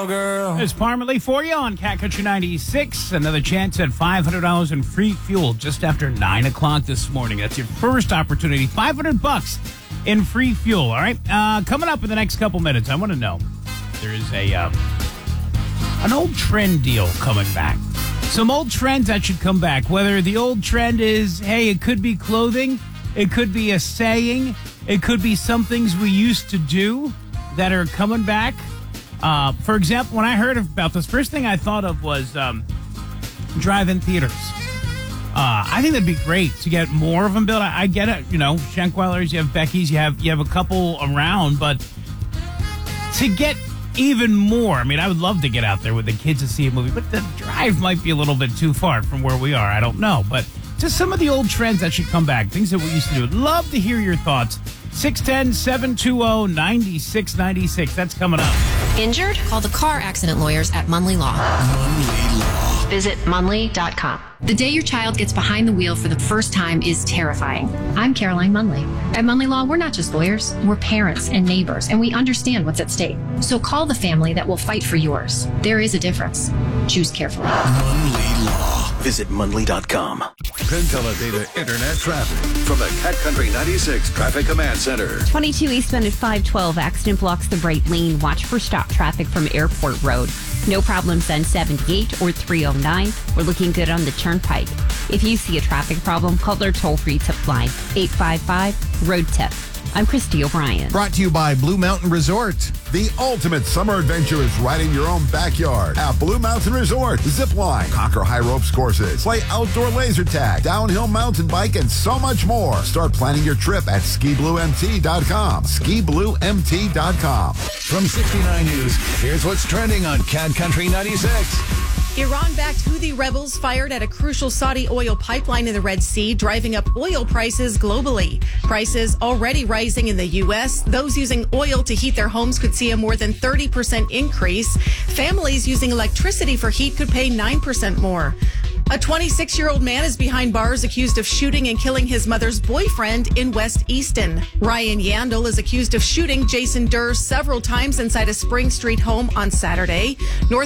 girl. It's Parmalee for you on Cat Country 96. Another chance at $500 in free fuel just after 9 o'clock this morning. That's your first opportunity. $500 in free fuel, all right? Coming up in the next couple minutes, I want to know. There is an old trend deal coming back. Some old trends that should come back. Whether the old trend is, hey, it could be clothing, it could be a saying, it could be some things we used to do that are coming back. For example, when I heard about this, first thing I thought of was drive-in theaters. I think that'd be great to get more of them built. I get it, Schenkweiler's, you have Becky's, you have a couple around, but to get even more, I would love to get out there with the kids to see a movie, but the drive might be a little bit too far from where we are. I don't know, but just some of the old trends that should come back, things that we used to do. Love to hear your thoughts. 610-720-9696. That's coming up. Injured? Call the car accident lawyers at Munley Law. Munley Law. Visit Munley.com. The day your child gets behind the wheel for the first time is terrifying. I'm Caroline Munley. At Munley Law, we're not just lawyers, we're parents and neighbors, and we understand what's at stake. So call the family that will fight for yours. There is a difference. Choose carefully. Munley Law. Visit Munley.com. Penn Teledata Internet traffic from the Cat Country 96 Traffic Command Center. 22 eastbound at 512. Accident blocks the right lane. Watch for stop traffic from Airport Road. No problems on 78 or 309. We're looking good on the Turnpike. If you see a traffic problem, call their toll-free tip line, 855-ROAD-TIP. I'm Christy O'Brien. Brought to you by Blue Mountain Resort. The ultimate summer adventure is right in your own backyard at Blue Mountain Resort. Zip line, conquer high ropes courses, play outdoor laser tag, downhill mountain bike, and so much more. Start planning your trip at skibluemt.com. skibluemt.com. From 69 News, here's what's trending on Cat Country 96. Iran-backed Houthi rebels fired at a crucial Saudi oil pipeline in the Red Sea, driving up oil prices globally. Prices already rising in the U.S. Those using oil to heat their homes could see a more than 30% increase. Families using electricity for heat could pay 9% more. A 26-year-old man is behind bars accused of shooting and killing his mother's boyfriend in West Easton. Ryan Yandel is accused of shooting Jason Durr several times inside a Spring Street home on Saturday. North